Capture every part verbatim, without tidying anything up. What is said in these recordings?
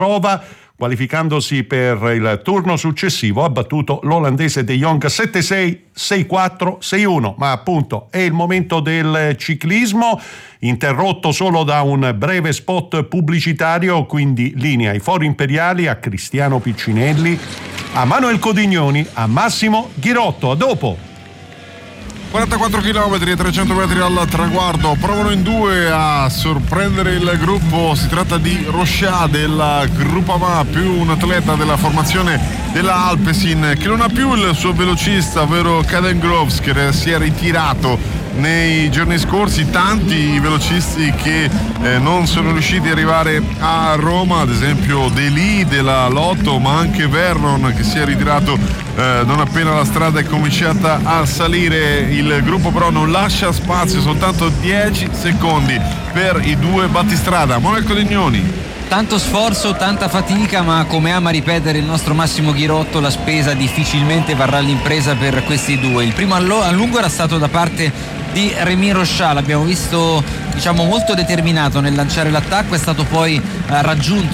prova, qualificandosi per il turno successivo, ha battuto l'olandese De Jong sette sei, sei quattro, sei uno. Ma appunto è il momento del ciclismo, interrotto solo da un breve spot pubblicitario, quindi linea ai Fori Imperiali, a Cristiano Piccinelli, a Manuel Codignoni, a Massimo Ghirotto. A dopo. quarantaquattro chilometri e trecento metri al traguardo, provano in due a sorprendere il gruppo. Si tratta di Rochà della Groupama, più un atleta della formazione della Alpecin, che non ha più il suo velocista, ovvero Caden Groves, che si è ritirato nei giorni scorsi. Tanti velocisti che eh, non sono riusciti ad arrivare a Roma, ad esempio Deli della Lotto, ma anche Vernon, che si è ritirato eh, non appena la strada è cominciata a salire. Il gruppo però non lascia spazio, soltanto dieci secondi per i due battistrada. Manuel Codignoni. Tanto sforzo, tanta fatica, ma come ama ripetere il nostro Massimo Ghirotto, la spesa difficilmente varrà l'impresa per questi due. Il primo a lungo era stato da parte di Rémi Rochà, l'abbiamo visto diciamo molto determinato nel lanciare l'attacco, è stato poi eh, raggiunto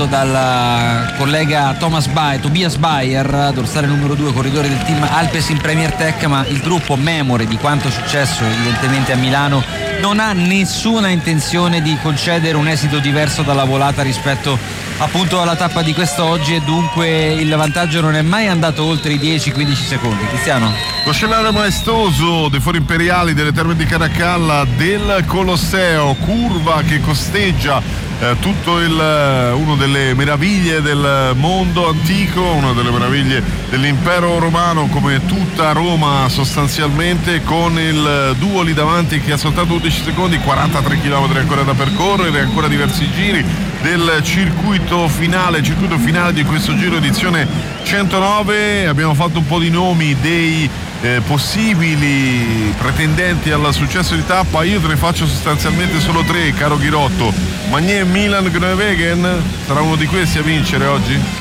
dal collega Thomas Bayer, Tobias Bayer, dorsale numero due, corridore del team Alpecin Premier Tech, ma il gruppo, memore di quanto successo evidentemente a Milano, non ha nessuna intenzione di concedere un esito diverso dalla volata rispetto appunto alla tappa di quest'oggi, e dunque il vantaggio non è mai andato oltre i dieci quindici secondi. Cristiano? Lo scenario maestoso dei Fori Imperiali, delle Terme di Caracalla, del Colosseo, curva che costeggia eh, tutto il uno delle meraviglie del mondo antico, una delle meraviglie dell'impero romano, come tutta Roma sostanzialmente, con il duo lì davanti che ha soltanto undici secondi, quarantatré chilometri ancora da percorrere, ancora diversi giri del circuito finale, circuito finale di questo giro edizione centonove. Abbiamo fatto un po' di nomi dei eh, possibili pretendenti al successo di tappa. Io te ne faccio sostanzialmente solo tre, caro Ghirotto. Magnier, Milan, Groenewegen sarà uno di questi a vincere oggi?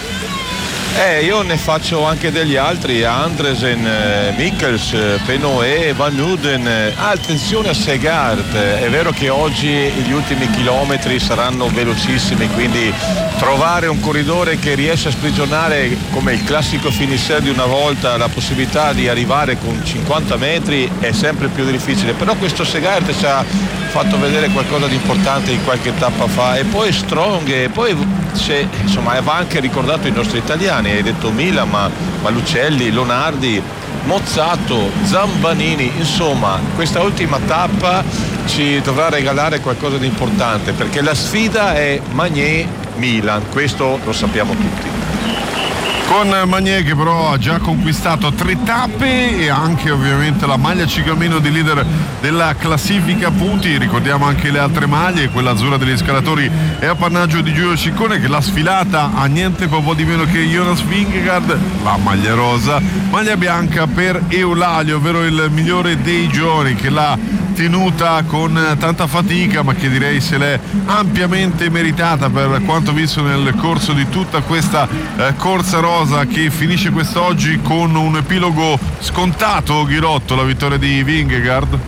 Eh, io ne faccio anche degli altri, Andresen, eh, Mikkels, eh, Penoé, Van Uden. Eh, attenzione a Segard, eh, è vero che oggi gli ultimi chilometri saranno velocissimi, quindi trovare un corridore che riesce a sprigionare, come il classico finisher di una volta, la possibilità di arrivare con cinquanta metri è sempre più difficile, però questo Segard ci ha fatto vedere qualcosa di importante in qualche tappa fa. E poi Strong, e poi se, insomma, va anche ricordato i nostri italiani, hai detto Milan, ma, ma Lucelli, Lonardi, Mozzato, Zambanini, insomma questa ultima tappa ci dovrà regalare qualcosa di importante, perché la sfida è Magnier-Milan, questo lo sappiamo tutti. Con Magnier che però ha già conquistato tre tappe e anche ovviamente la maglia ciclamino di leader della classifica punti. Ricordiamo anche le altre maglie, quella azzurra degli scalatori è appannaggio di Giulio Ciccone, che l'ha sfilata a niente po' di meno che Jonas Vingegaard. La maglia rosa, maglia bianca per Eulalio, ovvero il migliore dei giovani, che l'ha tenuta con tanta fatica, ma che direi se l'è ampiamente meritata per quanto visto nel corso di tutta questa eh, corsa rosa, che finisce quest'oggi con un epilogo scontato. Ghirotto, la vittoria di Vingegaard?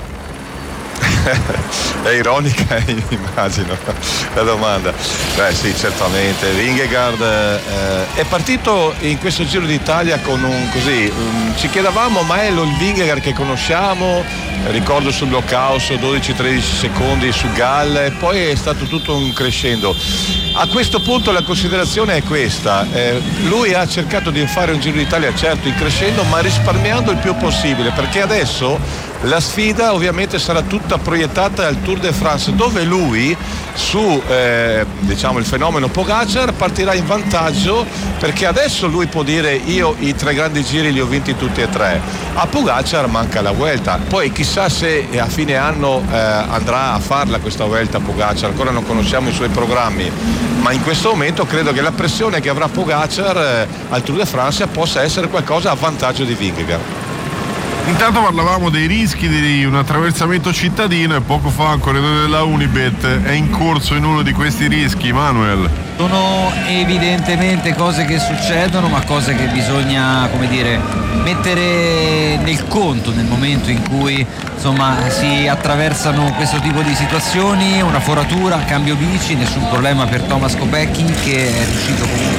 È ironica, immagino, la domanda. Beh sì, certamente Vingegaard eh, è partito in questo Giro d'Italia con un così um, ci chiedevamo, ma è lo il Vingegaard che conosciamo? Ricordo sul blockhouse dodici tredici secondi su Gall, e poi è stato tutto un crescendo. A questo punto la considerazione è questa, eh, lui ha cercato di fare un Giro d'Italia certo in crescendo, ma risparmiando il più possibile, perché adesso la sfida ovviamente sarà tutta proiettata al Tour de France, dove lui su eh, diciamo il fenomeno Pogacar partirà in vantaggio, perché adesso lui può dire io i tre grandi giri li ho vinti tutti e tre. A Pogacar manca la Vuelta, poi chissà se a fine anno eh, andrà a farla questa Vuelta Pogacar, ancora non conosciamo i suoi programmi, ma in questo momento credo che la pressione che avrà Pogacar eh, al Tour de France possa essere qualcosa a vantaggio di Vingegaard. Intanto parlavamo dei rischi di un attraversamento cittadino, e poco fa un corridore della Unibet è in corso in uno di questi rischi. Manuel? Sono evidentemente cose che succedono, ma cose che bisogna, come dire, mettere nel conto nel momento in cui insomma si attraversano questo tipo di situazioni. Una foratura, cambio bici, nessun problema per Thomas Kopecky, che è riuscito comunque